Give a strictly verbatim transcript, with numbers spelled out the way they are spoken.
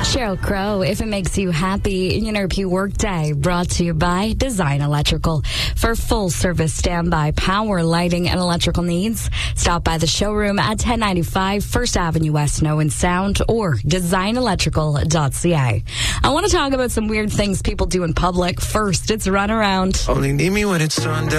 Sheryl Crow, if it makes you happy, Interview Workday, brought to you by Design Electrical. For full service standby power, lighting, and electrical needs, stop by the showroom at ten ninety-five First Avenue West, Snow and Sound, or design electrical dot c a. I want to talk about some weird things people do in public. First, it's run around. Only need me when it's sundown.